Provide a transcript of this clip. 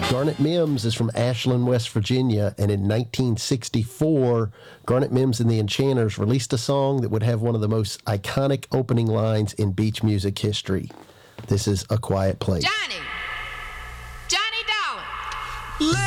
Garnet Mims is from Ashland, West Virginia, and in 1964, Garnet Mims and the Enchanters released a song that would have one of the most iconic opening lines in beach music history. This is A Quiet Place. Johnny Dollar.